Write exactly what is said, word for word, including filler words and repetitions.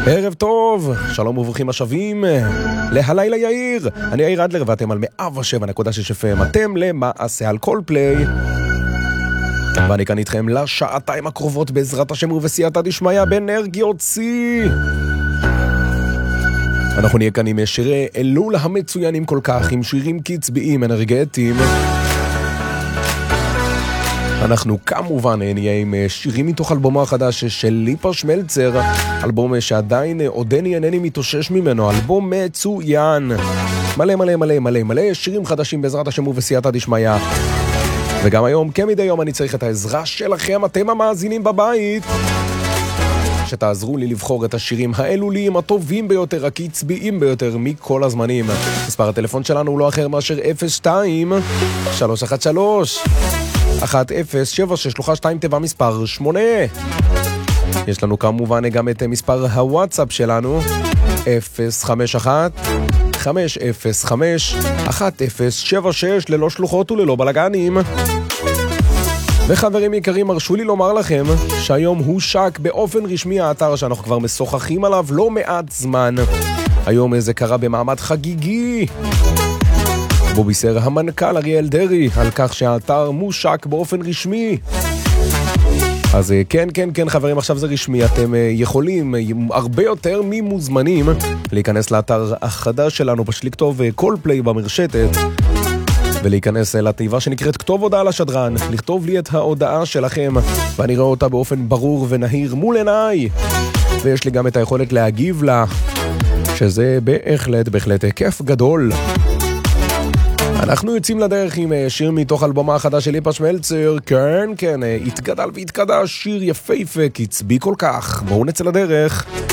ערב טוב, שלום וברוכים השבים להלילה יאיר. אני יאיר אדלר ואתם על מאה ושבע נקודה שש אף אם. אתם למעשה על כל פליי, ואני כאן איתכם לשעתיים הקרובות בעזרת השם ובסייעתא דשמיא באנרגיות שיא. אנחנו נהיה כאן עם שירי אלול המצוינים כל כך, עם שירים קצביים אנרגטיים. אנחנו כמובן נהיה עם שירים מתוך אלבומו החדש של ליפה שמלצר, אלבום שעדיין עודני אינני מתאושש ממנו, אלבום מצוין, מלא מלא מלא מלא מלא שירים חדשים בעזרת השם ובסייעתא דשמיא. וגם היום, כמדי יום, אני צריך את העזרה שלכם, אתם המאזינים בבית, שתעזרו לי לבחור את השירים האלוליים הטובים ביותר, הקצביים ביותר מכל הזמנים. מספר הטלפון שלנו הוא לא אחר מאשר אפס שתיים שלוש אחת שלוש אחת אפס שבע שש שלוחה שתיים תיבה מספר שמונה. יש לנו כמובן גם את מספר הוואטסאפ שלנו אפס חמש אחת חמש אפס חמש אחת אפס שבע שש, ללא שלוחות וללא בלגנים. וחברים יקרים, הרשו לי לומר לכם שהיום הוא שק באופן רשמי האתר שאנחנו כבר משוחחים עליו לא מעט זמן. היום זה קרה במעמד חגיגי, בו בישר המנכ"ל אריאל דרי על כך שהאתר מושק באופן רשמי. אז כן, כן, כן חברים, עכשיו זה רשמי, אתם יכולים הרבה יותר ממוזמנים להיכנס לאתר החדש שלנו, פשוט לכתוב כל פליי במרשתת ולהיכנס לתיבה שנקראת כתוב הודעה לשדרן, לכתוב לי את ההודעה שלכם ואני רואה אותה באופן ברור ונהיר מול עיניי, ויש לי גם את היכולת להגיב לה, שזה בהחלט בהחלט כיף גדול. אנחנו יוצאים לדרך עם שיר מתוך אלבומה החדש של ליפה שמלצר. כן, כן, התגדל והתקדש, שיר יפהפה, קצבי כל כך. בואו נצא לדרך.